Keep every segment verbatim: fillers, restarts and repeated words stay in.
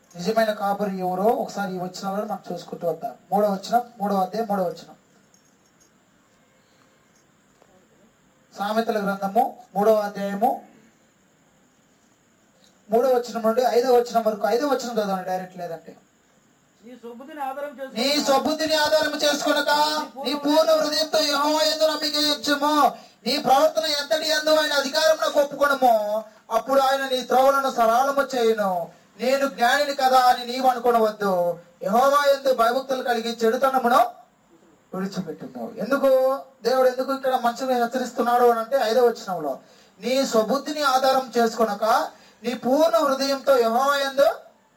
నిజమైన కాపరి ఎవరో ఒకసారి ఈ వచనాలను మనం చూసుకుంటూ వద్దాం. మూడో వచనం, మూడో అధ్యాయం మూడో వచనం. సామెతల గ్రంథము మూడవ అధ్యాయము మూడో వచనం నుండి ఐదవ వచనం వరకు. ఐదవ వచనం చదవండి డైరెక్ట్, లేదంటే నీ సొబుద్ధిని ఆధారం చేసుకో నీ సొబుద్ధిని ఆధారం చేసుకొనక నీ పూర్ణ హృదయంతో యెహోవా యందు నమ్మిక ఉంచుము. నీ ప్రవర్తన ఎంతటి యందు ఆయన అధికారమునకు ఒప్పుకొనుము. అప్పుడు ఆయన నీ త్రోవలను సరళము చేయును. నేను జ్ఞానిని కదా అని నీవు అనుకోవద్దు. యెహోవా యందు భయభక్తులు కలిగి చెడుతనమును విడిచిపెట్టుము. ఎందుకు దేవుడు ఎందుకు ఇక్కడ మంచిగా హెచ్చరిస్తున్నాడు అని అంటే ఐదవ వచనంలో, నీ స్వబుద్ధిని ఆధారం చేసుకొనక నీ పూర్ణ హృదయంతో యెహోవా యందు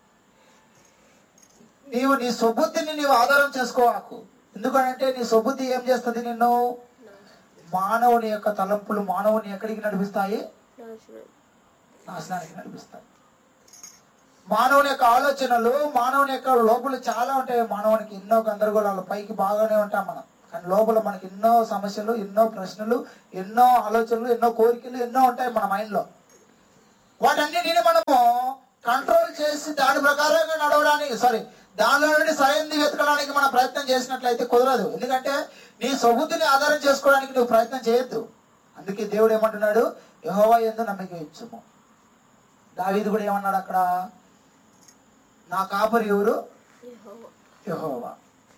నీవు నీ స్వబుద్ధిని నీవు ఆధారం చేసుకోవాకు. ఎందుకంటే నీ స్వబుద్ధి ఏం చేస్తుంది? నిన్ను మానవుని యొక్క తలంపులు మానవుని ఎక్కడికి నడిపిస్తాయి? నాశనానికి నడిపిస్తాయి. మానవుని యొక్క ఆలోచనలు, మానవుని యొక్క లోపల చాలా ఉంటాయి. మానవునికి ఎన్నో గందరగోళాలు, పైకి బాగానే ఉంటాం మనం, కానీ లోపల మనకి ఎన్నో సమస్యలు, ఎన్నో ప్రశ్నలు, ఎన్నో ఆలోచనలు, ఎన్నో కోరికలు ఎన్నో ఉంటాయి మన మైండ్ లో. వాటన్నిటిని మనము కంట్రోల్ చేసి దాని ప్రకారంగా నడవడానికి, సారీ దానిలో నుండి సరైనది వెతకడానికి మనం ప్రయత్నం చేసినట్లయితే కుదరదు. ఎందుకంటే నీ స్వబుద్ధిని ఆధారం చేసుకోవడానికి నువ్వు ప్రయత్నం చేయొద్దు. అందుకే దేవుడు ఏమంటున్నాడు? యెహోవా యందు నమ్మిక ఉంచుము. దావీదు కూడా ఏమన్నాడు అక్కడ? నా కాపరి ఎవరు? యెహోవా.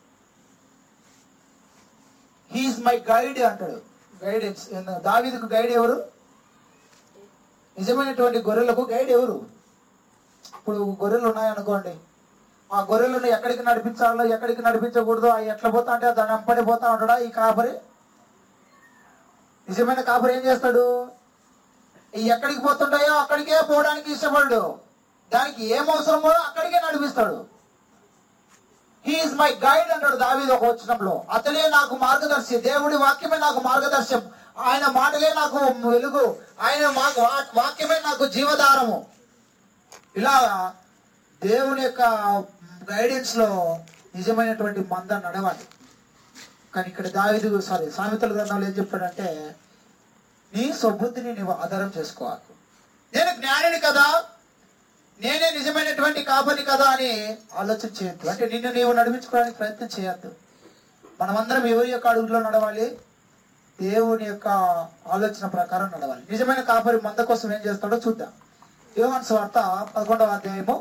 హీఈస్ మై గైడ్ అంటాడు. గైడెన్స్. దావీదుకు గైడ్ ఎవరు? నిజమైనటువంటి గొర్రెలకు గైడ్ ఎవరు? ఇప్పుడు గొర్రెలు ఉన్నాయనుకోండి, ఆ గొర్రెలను ఎక్కడికి నడిపించాలో ఎక్కడికి నడిపించకూడదు అవి ఎట్లా పోతా అంటే దాన్ని అంపడి పోతా ఉంటాడా ఈ కాపరి? నిజమైన కాపరి ఏం చేస్తాడు? ఎక్కడికి పోతుంటాయో అక్కడికే పోవడానికి ఇష్టపడు. దానికి ఏం అవసరమో అక్కడికే నడిపిస్తాడు. హీఈస్ మై గైడ్ అంటాడు దావీదు ఒక వచనంలో. అతనే నాకు మార్గదర్శి. దేవుడి వాక్యమే నాకు మార్గదర్శనం. ఆయన మాటలే నాకు వెలుగు. ఆయన వాక్యమే నాకు జీవధారము. ఇలా దేవుని యొక్క గైడెన్స్ లో నిజమైనటువంటి మంద నడవాలి. కానీ ఇక్కడ దావీదు సారీ సామెతల గ్రంథంలో ఏం చెప్పాడంటే, నీ స్వబుద్ధిని నీవు ఆధారం చేసుకోవాలి. నేను జ్ఞానిని కదా, నేనే నిజమైనటువంటి కాపరి కదా అని ఆలోచన చేయొద్దు. అంటే నిన్ను నీవు నడిపించుకోవడానికి ప్రయత్నం చేయొద్దు. మనమందరం ఎవరి యొక్క అడుగులో నడవాలి? దేవుని యొక్క ఆలోచన ప్రకారం నడవాలి. నిజమైన కాపరి మంద కోసం ఏం చేస్తాడో చూద్దాం. యోహాను సువార్త పదకొండవ అధ్యాయము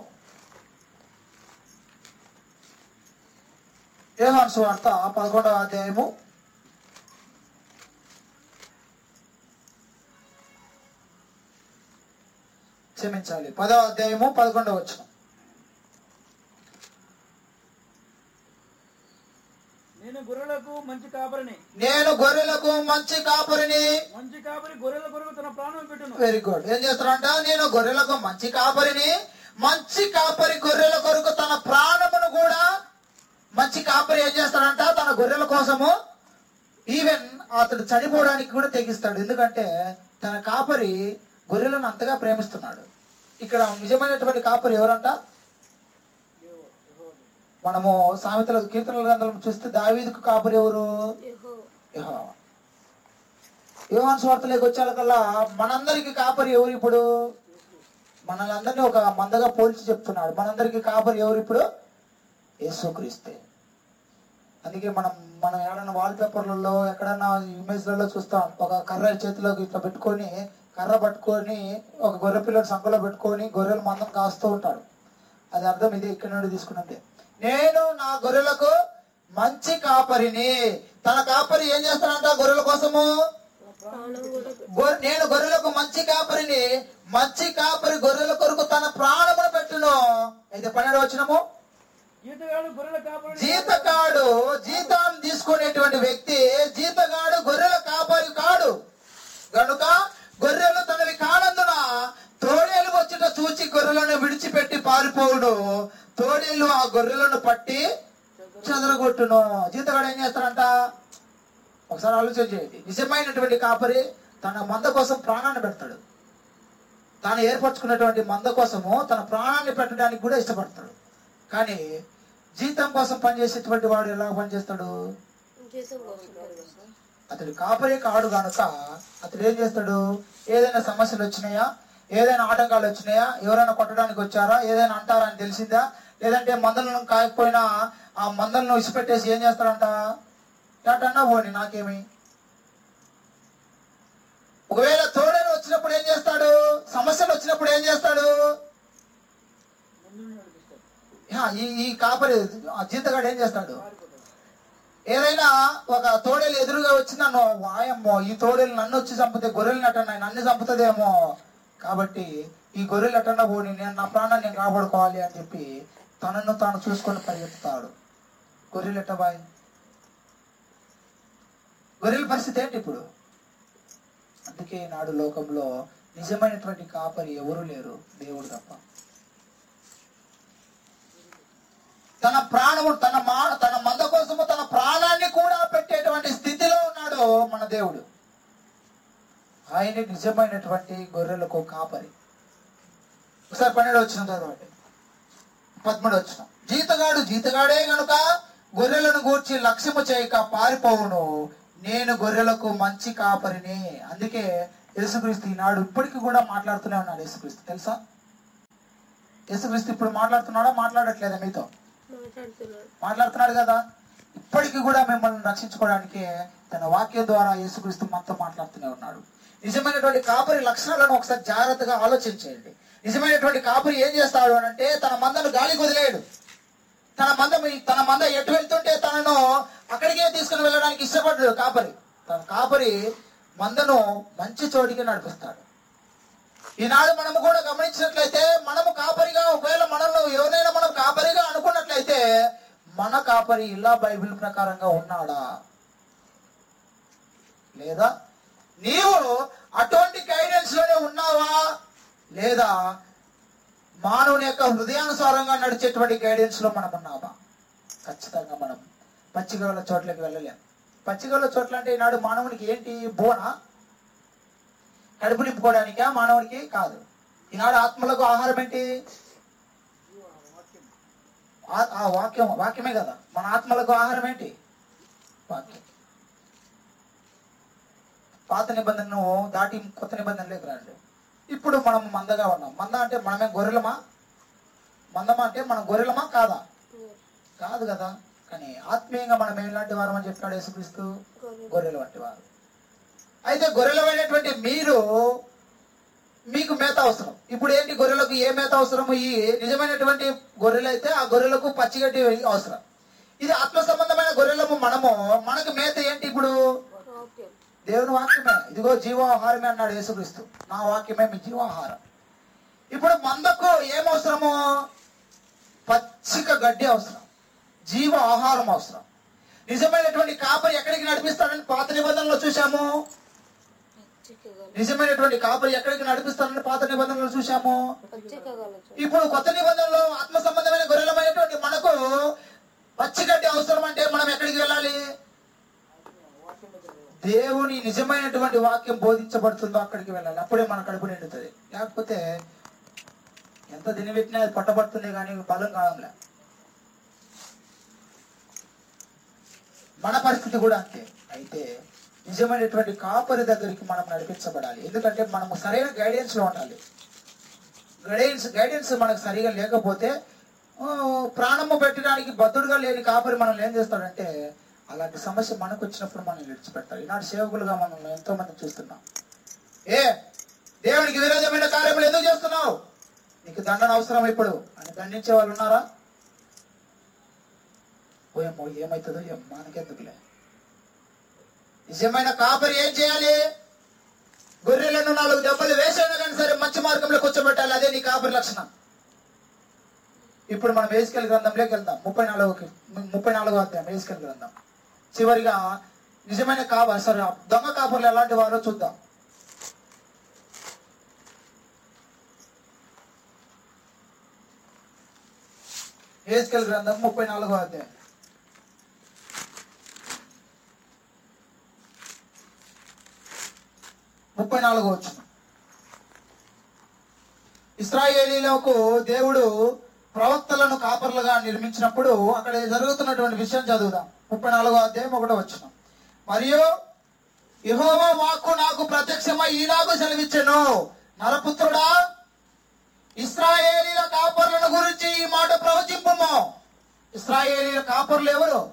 యోహాను సువార్త పదకొండవ అధ్యాయము క్షమించాలి పదవ అధ్యాయము పదకొండవ వచనం. నేను గొర్రెలకు మంచి కాపరిని నేను గొర్రెలకు మంచి కాపరిని మంచి కాపరి గొర్రెల కొరకు తన ప్రాణం పెట్టును. Very good. ఏం చేస్తారంట? నేను గొర్రెలకు మంచి కాపరిని, మంచి కాపరి గొర్రెల కొరకు తన ప్రాణమును కూడా, మంచి కాపరి ఏం చేస్తాడంట? తన గొర్రెల కోసము ఈవెన్ అతడు చనిపోవడానికి కూడా తెగిస్తాడు. ఎందుకంటే తన కాపరి గొర్రెలను అంతగా ప్రేమిస్తున్నాడు. ఇక్కడ నిజమైనటువంటి కాపరి ఎవరంట? మనము సామెతల కీర్తనల గ్రంథం చూస్తే దావీదుకు కాపరి ఎవరు? యెహోవా. యోహాను సువార్తలోకి వచ్చేకల్లా మనందరికి కాపరి ఎవరు? ఇప్పుడు మనల్ని ఒక మందగా పోల్చి చెప్తున్నాడు. మనందరికి కాపరి ఎవరు ఇప్పుడు? యేసుక్రీస్తే. అందుకే మనం మనం ఏడన్నా వాల్ పేపర్లలో ఎక్కడన్నా ఇమేజ్లలో చూస్తాం, ఒక కర్ర చేతిలోకి ఇట్లా పెట్టుకొని, కర్ర పట్టుకొని ఒక గొర్రె పిల్లడు సంఖలో పెట్టుకొని గొర్రెల మందం కాస్తూ ఉంటాడు. అది అర్థం ఇది ఇక్కడ నుండి తీసుకున్నట్టే. నేను నా గొర్రెలకు మంచి కాపరిని. తన కాపరి ఏం చేస్తాడంట? గొర్రెల కోసము. నేను గొర్రెలకు మంచి కాపరిని, మంచి కాపరి గొర్రెల కొరకు తన ప్రాణమును పెట్టును. అయితే పన్నెండు వచనము, జీతగాడు జీతం తీసుకునేటువంటి వ్యక్తి, జీతగాడు గొర్రెల కాపరి కాడు గనుక గొర్రెలు తనవి కానందున తోడేలు వచ్చుట చూచి గొర్రెలను విడిచిపెట్టి పారిపోవుడు. తోడేలు ఆ గొర్రెలను పట్టి చెదరగొట్టును. జీతగాడు ఏం చేస్తాడంట? ఒకసారి ఆలోచన చేయండి. నిజమైనటువంటి కాపరి తన మంద కోసం ప్రాణాన్ని పెడతాడు. తాను ఏర్పరచుకున్నటువంటి మంద కోసము తన ప్రాణాన్ని పెట్టడానికి కూడా ఇష్టపడతాడు. కానీ జీతం కోసం పనిచేసేటువంటి వాడు ఎలా పనిచేస్తాడు? అతడు కాపరి కాడు కనుక అతడు ఏం చేస్తాడు? ఏదైనా సమస్యలు వచ్చినాయా, ఏదైనా ఆటంకాలు వచ్చినాయా? ఎవరైనా కొట్టడానికి వచ్చారా? ఏదైనా అంటారా అని తెలిసిందా? లేదంటే మందలను కాయకపోయినా ఆ మందలను ఇసిపెట్టేసి ఏం చేస్తాడంట? ఏటన్నా పోని నాకేమి. ఒకవేళ తోడేలు వచ్చినప్పుడు ఏం చేస్తాడు? సమస్యలు వచ్చినప్పుడు ఏం చేస్తాడు? ఈ ఈ కాపరి జీతగాడు ఏం చేస్తాడు? ఏదైనా ఒక తోడేలు ఎదురుగా వచ్చిందన్నో, వాయమ్మో ఈ తోడేలు నన్ను వచ్చి చంపితే గొర్రెలు నటన్నా నన్ను చంపుతుందేమో, కాబట్టి ఈ గొర్రెలు అటన్నా పోని నేను నా ప్రాణాన్ని నేను కాపాడుకోవాలి అని చెప్పి తనను తాను చూసుకొని పరిగెత్తుతాడు. గొర్రెలు ఎట్ట బాయ్? గొర్రెల పరిస్థితి ఏంటి ఇప్పుడు? అందుకే నాడు లోకంలో నిజమైనటువంటి కాపరి ఎవరు లేరు, దేవుడు తప్ప. తన ప్రాణము తన మా తన మంద కోసము తన ప్రాణాన్ని కూడా పెట్టేటువంటి స్థితిలో ఉన్నాడు మన దేవుడు. ఆయన నిజమైనటువంటి గొర్రెలకు కాపరి. ఒకసారి పన్నెండు వచ్చిన చదవండి, పదమూడు వచ్చిన. జీతగాడు జీతగాడే గనుక గొర్రెలను గూర్చి లక్ష్యము చేయక పారిపోవును, నేను గొర్రెలకు మంచి కాపరిని. అందుకే యేసుక్రీస్తు ఈనాడు ఇప్పటికీ కూడా మాట్లాడుతూనే ఉన్నాడు. యేసుక్రీస్తు తెలుసా? యేసుక్రీస్తు ఇప్పుడు మాట్లాడుతున్నాడా? మాట్లాడట్లేదా? మీతో మాట్లాడుతున్నాడు కదా. ఇప్పటికీ కూడా మిమ్మల్ని రక్షించుకోవడానికి తన వాక్యం ద్వారా యేసుక్రీస్తు మనతో మాట్లాడుతూనే ఉన్నాడు. నిజమైనటువంటి కాపరి లక్షణాలను ఒకసారి జాగ్రత్తగా ఆలోచించేయండి. నిజమైనటువంటి కాపరి ఏం చేస్తాడు అని అంటే, తన మందను గాలికి వదిలేయడు. తన మంద తన మంద ఎటు వెళ్తుంటే తనను అక్కడికే తీసుకుని వెళ్ళడానికి ఇష్టపడ్డాడు కాపరి. తన కాపరి మందను మంచి చోటికి నడిపిస్తాడు. ఈనాడు మనము కూడా గమనించినట్లయితే, మనము కాపరిగా ఒకవేళ మనల్ని ఎవరైనా మనం కాపరిగా అనుకున్నట్లయితే, మన కాపరి ఇలా బైబిల్ ప్రకారంగా ఉన్నాడా లేదా? నీవు అటువంటి గైడెన్స్ లోనే ఉన్నావా లేదా మానవుని యొక్క హృదయానుసారంగా నడిచేటువంటి గైడెన్స్ లో మనం ఉన్నావా? ఖచ్చితంగా మనం పచ్చిగల చోట్లకి వెళ్ళలేం. పచ్చిగల చోట్ల అంటే ఈనాడు మానవునికి ఏంటి? బోనా? కడుపు నింపుకోవడానికా మానవుడికి? కాదు. ఈనాడు ఆత్మలకు ఆహారం ఏంటి? ఆ వాక్యం వాక్యమే కదా. మన ఆత్మలకు ఆహారం ఏంటి? వాక్యం. పాత నిబంధనను దాటి కొత్త నిబంధనలోకి రండి. ఇప్పుడు మనం మందగా ఉన్నాం. మంద అంటే మనమే గొర్రెలమా? మందమా అంటే మనం గొర్రెలమా కాదా? కాదు కదా. కానీ ఆత్మీయంగా మనం ఎలాంటి వారు అని చెప్పాడు యేసుక్రీస్తు? గొర్రెల వంటి వారు. అయితే గొర్రెలమైనటువంటి మీరు, మీకు మేత అవసరం. ఇప్పుడు ఏంటి గొర్రెలకు ఏ మేత అవసరము? ఈ నిజమైనటువంటి గొర్రెలు అయితే ఆ గొర్రెలకు పచ్చిగడ్డి అవసరం. ఇది ఆత్మ సంబంధమైన గొర్రెలము మనము. మనకు మేత ఏంటి ఇప్పుడు? దేవుని వాక్యమే. ఇదిగో జీవాహారమే అన్నాడు యేసుక్రీస్తు. నా వాక్యమే మీ జీవాహారం. ఇప్పుడు మందకు ఏమవసరము? పచ్చిక గడ్డి అవసరం, జీవ ఆహారం అవసరం. నిజమైనటువంటి కాపరి ఎక్కడికి నడిపిస్తాడని పాత నిబంధనలో చూసాము. నిజమైనటువంటి కాపరి ఎక్కడికి నడిపిస్తాడని పాత నిబంధనలో చూసాము. ఇప్పుడు కొత్త నిబంధనలో ఆత్మ సంబంధమైన గొర్రెలమైనటువంటి మనకు పచ్చిగడ్డి అవసరం. అంటే మనం ఎక్కడికి వెళ్ళాలి? దేవుని నిజమైనటువంటి వాక్యం బోధించబడుతుందో అక్కడికి వెళ్ళాలి. అప్పుడే మన కడుపు నిండుతుంది. లేకపోతే ఎంత తినిపెట్టినా అది పట్టబడుతుంది కానీ బలం కావలే. మన పరిస్థితి కూడా అంతే. అయితే నిజమైనటువంటి కాపరి దగ్గరికి మనం నడిపించబడాలి. ఎందుకంటే మనము సరైన గైడెన్స్ లో ఉండాలి. గైడెన్స్ గైడెన్స్ మనకు సరిగా లేకపోతే ప్రాణము పెట్టడానికి బద్దుడుగా లేని కాపరి మనం ఏం చేస్తాడంటే, అలాంటి సమస్య మనకు వచ్చినప్పుడు మనం విడిచిపెడతారు. ఈనాడు సేవకులుగా మనం ఎంతో మంది చూస్తున్నాం. ఏ దేవునికి విరోధమైన కార్యములు ఎందుకు చేస్తున్నావు? నీకు దండన అవసరం ఇప్పుడు అని దండించే వాళ్ళు ఉన్నారా? ఓయమ్మో ఏమవుతుందో ఏం మనకెందుకులే. నిజమైన కాపరి ఏం చేయాలి? గొర్రెలను నాలుగు దెబ్బలు వేసైనా కానీ సరే మంచి మార్గంలో కూర్చోబెట్టాలి. అదే నీ కాపరి లక్షణం. ఇప్పుడు మనం వేసుకెళ్ళి గ్రంథంలోకి వెళ్దాం. ముప్పై నాలుగుకి ముప్పై నాలుగో అధ్యాయం వేసుకెళ్ళి గ్రంథం. చివరిగా నిజమైన కాపరి, సరే దొంగ కాపర్లు ఎలాంటి వారో చూద్దాం. వేసుకెళ్ళి గ్రంథం ముప్పై నాలుగో అధ్యాయం ముప్పై నాలుగో వచ్చిన. ఇశ్రాయేలీలకు దేవుడు ప్రవక్తలను కాపర్లుగా నిర్మించినప్పుడు అక్కడ జరుగుతున్నటువంటి విషయం చదువుదాం. ముప్పై నాలుగో అధ్యాయం ఒకటో వచ్చిన. మరియు యెహోవా వాక్కు నాకు ప్రత్యక్షమై ఈలాగు సెలవిచ్చెను, నరపుత్రుడా, ఇశ్రాయేలీల కాపరులను గురించి ఈ మాట ప్రవచింపుము. ఇశ్రాయేలీల కాపరులు ఎవరు?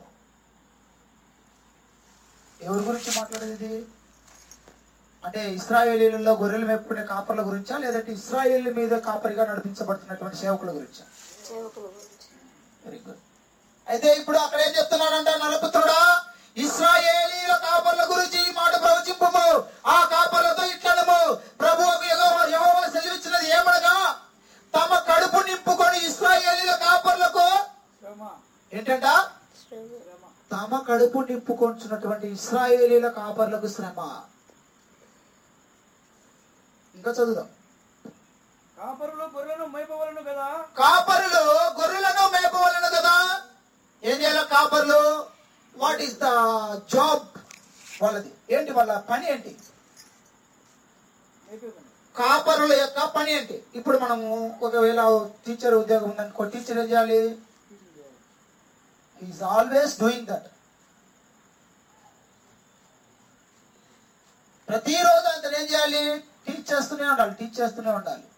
ఎవరి గురించి మాట్లాడేది? అంటే ఇశ్రాయేలీలలో గొర్రెలు మేపుకునే కాపర్ల గురించా, లేదంటే ఇశ్రాయేల్ మీద కాపరిగా నడిపించబడుతున్నటువంటి సేవకుల గురించా? Very good. అయితే ఇప్పుడు అక్కడ ఏం చెప్తున్నాడంట, నరపుత్రుడా, ఇశ్రాయేలీల కాపర్ల గురించి ఈ మాట ప్రవచింపుము. ఆ కాపర్లతో ఇట్లనము, ప్రభువుకు యెహోవా యెహోవా సెలవిచ్చినది ఏమనగా, తమ కడుపు నింపుకొని ఇశ్రాయేలీల కాపర్లకు ఏంటంట, తమ కడుపు నింపుకొంచున్నటువంటి ఇశ్రాయేలీల కాపర్లకు శ్రమ. ఇంకా చదువుదాం. కాపరులు గొర్రెలను మేపవలను కదా. కాపరులు గొర్రెలను మేపవలను కదా. ఏం చేయాలి కాపర్లు? వాట్ ఈస్ ద జాబ్ వాళ్ళది? ఏంటి వాళ్ళ పని ఏంటి? కాపరుల యొక్క పని ఏంటి? ఇప్పుడు మనము ఒకవేళ టీచర్ ఉద్యోగం ఉందనుకో, టీచర్ ఏం చేయాలి? Is always doing that. ప్రతిరోజు అతను ఏం చేయాలి? టీచ్ చేస్తూనే ఉండాలి, టీచ్ చేస్తూనే ఉండాలి.